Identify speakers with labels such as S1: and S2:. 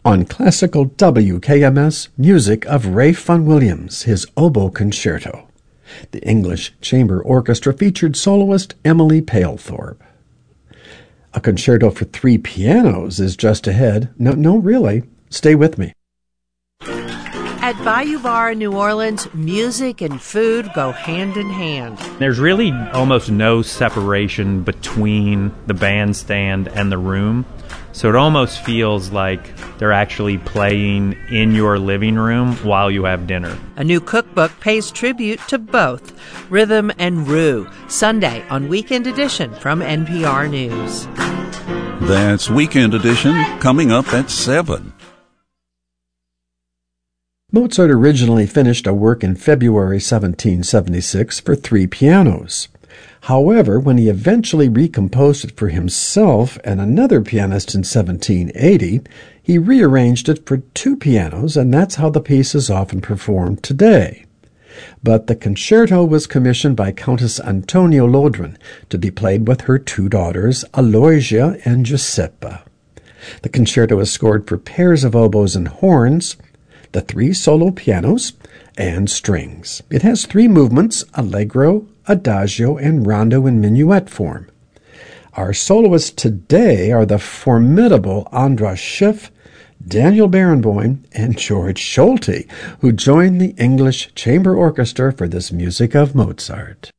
S1: On classical WKMS, music of Ralph Vaughan Williams, his oboe concerto. The English Chamber Orchestra featured soloist Emily Palethorpe. A concerto for 3 pianos is just ahead. No, really. Stay with me.
S2: At Bayou Bar in New Orleans, music and food go hand in hand.
S3: There's really almost no separation between the bandstand and the room. So it almost feels like they're actually playing in your living room while you have dinner.
S2: A new cookbook pays tribute to both rhythm and roux. Sunday on Weekend Edition from NPR News.
S4: That's Weekend Edition coming up at 7.
S1: Mozart originally finished a work in February 1776 for 3 pianos. However, when he eventually recomposed it for himself and another pianist in 1780, he rearranged it for 2 pianos, and that's how the piece is often performed today. But the concerto was commissioned by Countess Antonia Lodron to be played with her 2 daughters, Aloysia and Giuseppa. The concerto is scored for pairs of oboes and horns, the 3 solo pianos, and strings. It has 3 movements, allegro, adagio, and rondo in minuet form. Our soloists today are the formidable Andras Schiff, Daniel Barenboim, and George Solti, who joined the English Chamber Orchestra for this music of Mozart.